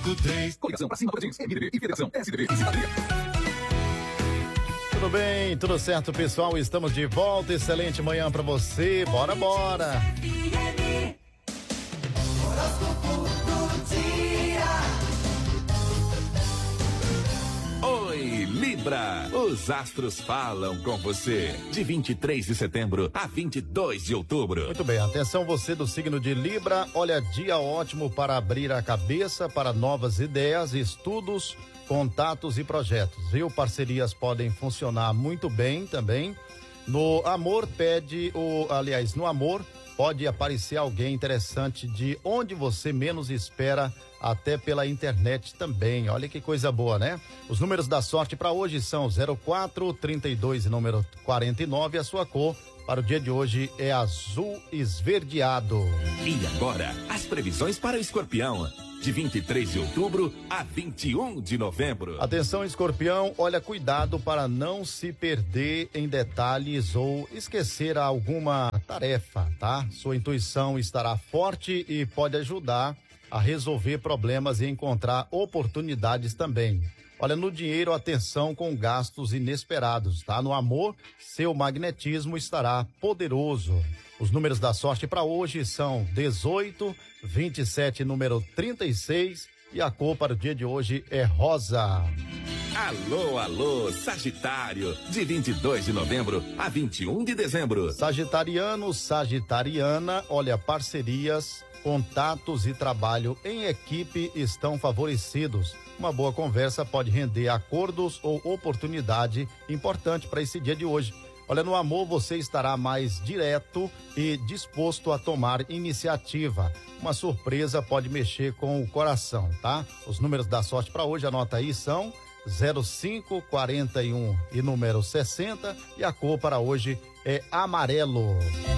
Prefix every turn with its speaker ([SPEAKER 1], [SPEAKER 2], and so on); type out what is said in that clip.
[SPEAKER 1] 53. Coligação pra cima para jeans, MDB e Federação SDB e Cidadania.
[SPEAKER 2] Tudo bem, tudo certo, pessoal? Estamos de volta. Excelente manhã pra você. Bora, bora.
[SPEAKER 3] Oi, Libra. Os astros falam com você. De 23 de setembro a 22 de outubro.
[SPEAKER 2] Muito bem, atenção você do signo de Libra. Olha, dia ótimo para abrir a cabeça para novas ideias, estudos, contatos e projetos, viu? Parcerias podem funcionar muito bem também. No amor no amor pode aparecer alguém interessante de onde você menos espera, até pela internet também. Olha que coisa boa, né? Os números da sorte para hoje são 04, 32 e número 49. A sua cor para o dia de hoje é azul esverdeado.
[SPEAKER 3] E agora, as previsões para o Escorpião. De 23 de outubro a 21 de novembro.
[SPEAKER 2] Atenção, Escorpião, olha, cuidado para não se perder em detalhes ou esquecer alguma tarefa, tá? Sua intuição estará forte e pode ajudar a resolver problemas e encontrar oportunidades também. Olha, no dinheiro, atenção com gastos inesperados, tá? No amor, seu magnetismo estará poderoso. Os números da sorte para hoje são 18, 27, número 36 e a cor para o dia de hoje é rosa.
[SPEAKER 3] Alô, alô, Sagitário, de 22 de novembro a 21 de dezembro.
[SPEAKER 2] Sagitariano, Sagitariana, olha, parcerias, contatos e trabalho em equipe estão favorecidos. Uma boa conversa pode render acordos ou oportunidade importante para esse dia de hoje. Olha, no amor você estará mais direto e disposto a tomar iniciativa. Uma surpresa pode mexer com o coração, tá? Os números da sorte para hoje, anota aí, são 05, 41 e número 60 e a cor para hoje é amarelo.